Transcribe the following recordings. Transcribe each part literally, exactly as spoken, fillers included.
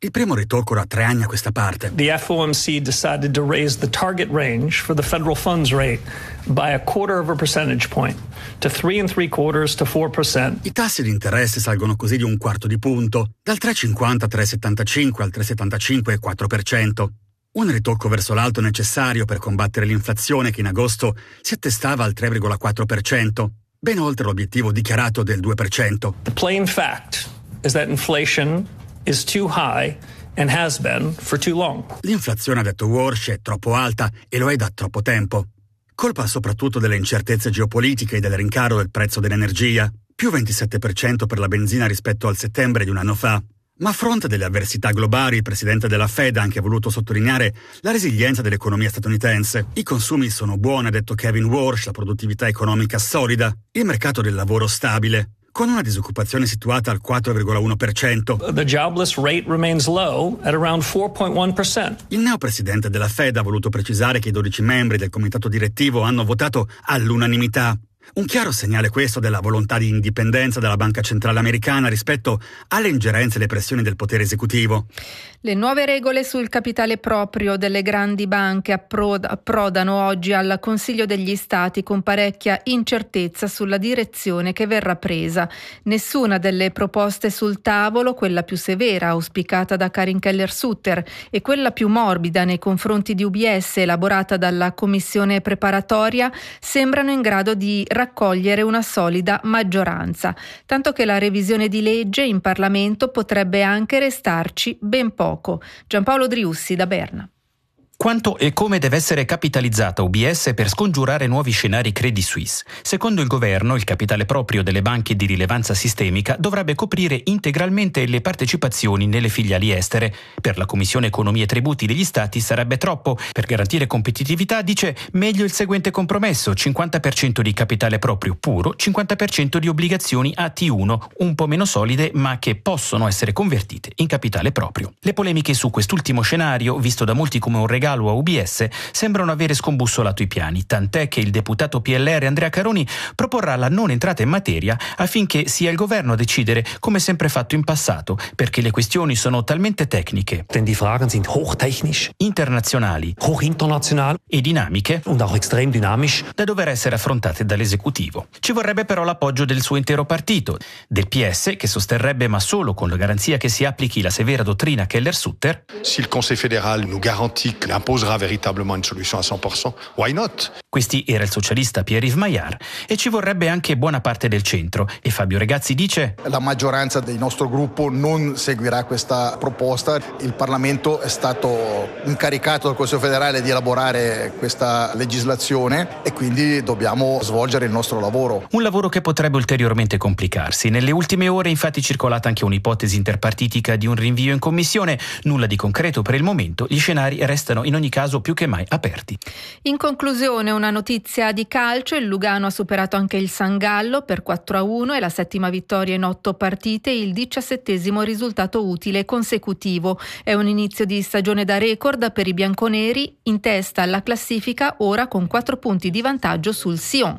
Il primo ritocco da tre anni a questa parte. The F O M C decided to raise the target range for the federal funds rate by a quarter of a percentage point to three and three quarters to four percent. I tassi di interesse salgono così di un quarto di punto, dal tre virgola cinquanta a tre virgola settantacinque al tre virgola settantacinque e quattro per cento. Un ritocco verso l'alto necessario per combattere l'inflazione che in agosto si attestava al tre virgola quattro per cento, ben oltre l'obiettivo dichiarato del due per cento. The plain fact is that inflation is too high and has been for too long. L'inflazione, ha detto Warsh, è troppo alta e lo è da troppo tempo. Colpa soprattutto delle incertezze geopolitiche e del rincaro del prezzo dell'energia, più ventisette per cento per la benzina rispetto al settembre di un anno fa. Ma a fronte delle avversità globali, il presidente della Fed ha anche voluto sottolineare la resilienza dell'economia statunitense. I consumi sono buoni, ha detto Kevin Warsh, la produttività economica solida, il mercato del lavoro stabile, con una disoccupazione situata al quattro virgola uno per cento. The jobless rate remains low at around four point one percent. Il neopresidente della Fed ha voluto precisare che i dodici membri del comitato direttivo hanno votato all'unanimità. Un chiaro segnale questo della volontà di indipendenza della Banca Centrale Americana rispetto alle ingerenze e le pressioni del potere esecutivo. Le nuove regole sul capitale proprio delle grandi banche approd- approdano oggi al Consiglio degli Stati con parecchia incertezza sulla direzione che verrà presa. Nessuna delle proposte sul tavolo, quella più severa auspicata da Karin Keller-Sutter e quella più morbida nei confronti di U B S elaborata dalla commissione preparatoria, sembrano in grado di raccogliere una solida maggioranza, tanto che la revisione di legge in Parlamento potrebbe anche restarci ben poco. Giampaolo Driussi da Berna. Quanto e come deve essere capitalizzata U B S per scongiurare nuovi scenari Credit Suisse? Secondo il governo, il capitale proprio delle banche di rilevanza sistemica dovrebbe coprire integralmente le partecipazioni nelle filiali estere. Per la Commissione Economia e Tributi degli Stati sarebbe troppo. Per garantire competitività, dice, meglio il seguente compromesso: cinquanta per cento di capitale proprio puro, cinquanta per cento di obbligazioni A T uno, un po' meno solide ma che possono essere convertite in capitale proprio. Le polemiche su quest'ultimo scenario, visto da molti come un regalo a U B S, sembrano avere scombussolato i piani, tant'è che il deputato P L R Andrea Caroni proporrà la non entrata in materia affinché sia il governo a decidere, come sempre fatto in passato, perché le questioni sono talmente tecniche, denn die Fragen sind hochtechnisch, internazionali, hochinternational e dinamiche, und auch extrem dynamisch, da dover essere affrontate dall'esecutivo. Ci vorrebbe però l'appoggio del suo intero partito, del P S, che sosterrebbe, ma solo con la garanzia che si applichi la severa dottrina Keller-Sutter. Si il Conseil fédéral nous garantit que imposera véritablement une solution à cent pour cent, why not? Questi era il socialista Pierre-Yves Maillard, e ci vorrebbe anche buona parte del centro, e Fabio Regazzi dice: la maggioranza del nostro gruppo non seguirà questa proposta. Il Parlamento è stato incaricato dal Consiglio federale di elaborare questa legislazione e quindi dobbiamo svolgere il nostro lavoro. Un lavoro che potrebbe ulteriormente complicarsi. Nelle ultime ore è infatti circolata anche un'ipotesi interpartitica di un rinvio in commissione, nulla di concreto per il momento, gli scenari restano in ogni caso più che mai aperti. In conclusione, una notizia di calcio: il Lugano ha superato anche il San Gallo per quattro a uno, e la settima vittoria in otto partite, il diciassettesimo risultato utile consecutivo. È un inizio di stagione da record per i bianconeri, in testa alla classifica ora con quattro punti di vantaggio sul Sion.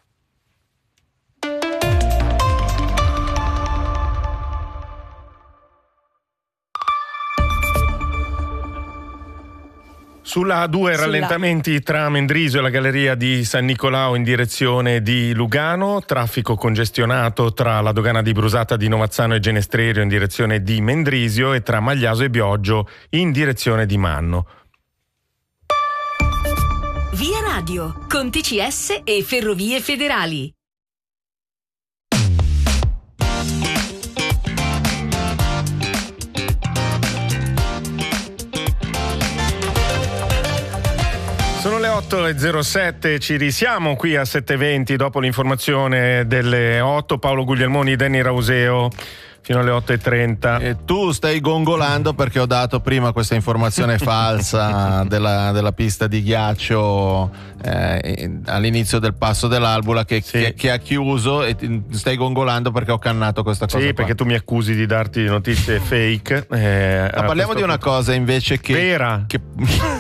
Sulla A due rallentamenti tra Mendrisio e la galleria di San Nicolao in direzione di Lugano, traffico congestionato tra la dogana di Brusata di Novazzano e Genestrerio in direzione di Mendrisio e tra Magliaso e Bioggio in direzione di Manno. Via Radio, con T C S e Ferrovie Federali. Sono le otto e zero sette, ci risiamo qui a sette e venti dopo l'informazione delle otto. Paolo Guglielmoni, Danny Rauseo fino alle otto e trenta. E tu stai gongolando perché ho dato prima questa informazione falsa della, della pista di ghiaccio eh, all'inizio del passo dell'Albula che, sì. che, che ha chiuso, e stai gongolando perché ho cannato questa cosa. Sì, qua. Perché tu mi accusi di darti notizie fake. Eh, Ma parliamo di una cosa invece che vera che,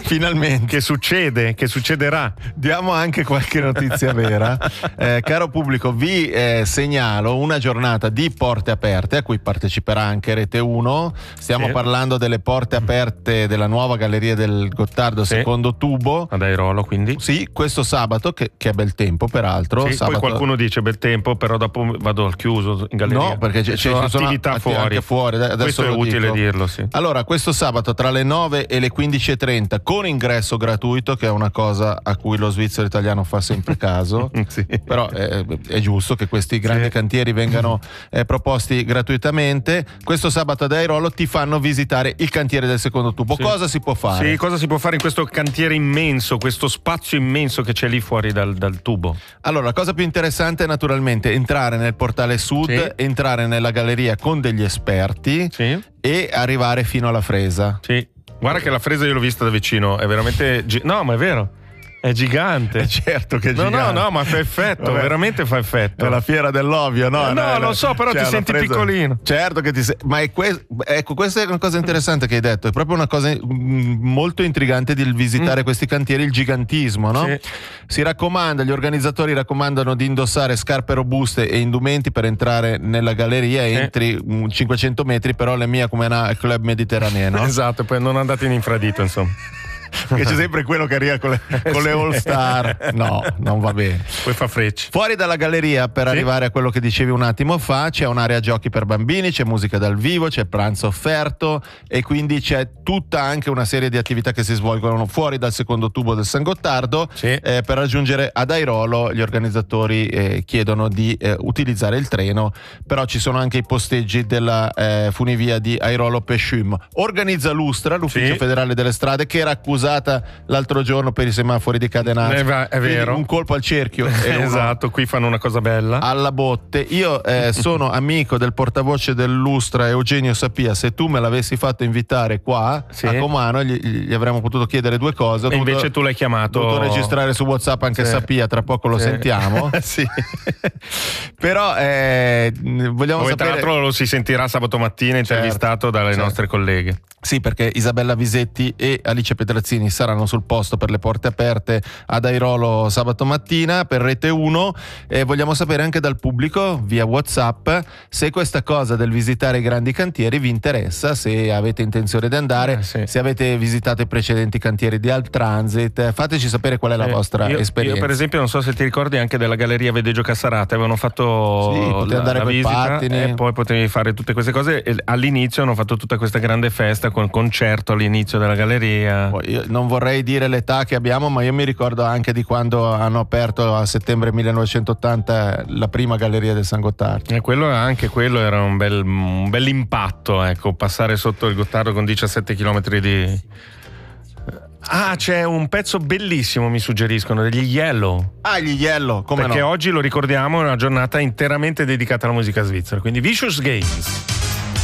finalmente. Che succede, che succederà. Diamo anche qualche notizia vera. Eh, caro pubblico, vi eh, segnalo una giornata di porte aperte a cui parteciperà anche Rete uno. Stiamo sì. parlando delle porte aperte della nuova Galleria del Gottardo, sì. secondo tubo. Ad Airolo, quindi? Sì, questo sabato, che, che è bel tempo peraltro. Sì, sabato... Poi qualcuno dice bel tempo, però dopo vado al chiuso in galleria. No, perché c'è, ci sono attività atti- fuori. Anche fuori. Adesso questo è utile dico. dirlo, sì. Allora, questo sabato tra le nove e le quindici e trenta con ingresso gratuito, che è una cosa a cui lo svizzero italiano fa sempre caso. Sì. Però è, è giusto che questi grandi sì. cantieri vengano eh, proposti gratuitamente. Questo sabato ad Airolo ti fanno visitare il cantiere del secondo tubo. Sì. Cosa si può fare? Sì, cosa si può fare in questo cantiere immenso, questo spazio immenso che c'è lì fuori dal, dal tubo? Allora, la cosa più interessante è naturalmente entrare nel portale sud, sì. entrare nella galleria con degli esperti sì. e arrivare fino alla fresa. Sì. Guarda che la fresa io l'ho vista da vicino, è veramente gi- no, ma è vero. È gigante. È certo che è no, gigante. No, no, ma fa effetto, Vabbè. veramente fa effetto. È la fiera dell'ovvio, no? No, no, no lo so, però cioè, ti senti presa... piccolino. Certo che ti sei... Ma è que... ecco, questa è una cosa interessante che hai detto. È proprio una cosa molto intrigante di visitare mm. questi cantieri, il gigantismo, no? Sì. Si raccomanda, gli organizzatori raccomandano di indossare scarpe robuste e indumenti per entrare nella galleria. Sì. Entri cinquecento metri, però le mie come una club mediterraneo, no? Esatto, poi non andate in infradito, insomma. Che c'è sempre quello che arriva con le, con le all star. No, non va bene. Poi fa frecce. Fuori dalla galleria, per sì. arrivare a quello che dicevi un attimo fa, c'è un'area giochi per bambini, c'è musica dal vivo, c'è pranzo offerto e quindi c'è tutta anche una serie di attività che si svolgono fuori dal secondo tubo del San Gottardo. Sì. Eh, per raggiungere ad Airolo gli organizzatori eh, chiedono di eh, utilizzare il treno, però ci sono anche i posteggi della eh, funivia di Airolo Pescium. Organizza Lustra, l'ufficio sì. federale delle strade, che era accusata l'altro giorno per i semafori di cadenazzo. Eh, va, è vero. Quindi un colpo al cerchio. Esatto, qui fanno una cosa bella. Alla botte. Io eh, sono amico del portavoce del Lustra, Eugenio Sapia. Se tu me l'avessi fatto invitare qua sì. a Comano, gli, gli avremmo potuto chiedere due cose. Ho e dovuto, invece tu l'hai chiamato. Ho dovuto registrare su WhatsApp anche sì. Sapia, tra poco lo sì. sentiamo. Sì. Però eh, vogliamo Poi, sapere. tra l'altro lo si sentirà sabato mattina intervistato certo. dalle certo. nostre colleghe. Sì, perché Isabella Visetti e Alice Petrazzini saranno sul posto per le porte aperte ad Airolo sabato mattina per Rete uno. E vogliamo sapere anche dal pubblico via WhatsApp se questa cosa del visitare i grandi cantieri vi interessa, se avete intenzione di andare, eh, sì. se avete visitato i precedenti cantieri di Alttransit. Fateci sapere qual è la eh, vostra io, esperienza. Io per esempio non so se ti ricordi anche della Galleria Vedeggio Cassarate, avevano fatto sì, potevi la, andare la coi visita pattini. E poi potevi fare tutte queste cose e all'inizio hanno fatto tutta questa grande festa con il concerto all'inizio della galleria. Poi io non vorrei dire l'età che abbiamo, ma io mi ricordo anche di quando hanno aperto a settembre millenovecentottanta la prima galleria del San Gottardo. E quello anche quello era un bel, un bel impatto, ecco, passare sotto il Gottardo con diciassette chilometri di... Ah, c'è un pezzo bellissimo, mi suggeriscono, degli Yellow. Ah, gli Yellow, come Perché no? oggi lo ricordiamo, è una giornata interamente dedicata alla musica svizzera, quindi Vicious Games.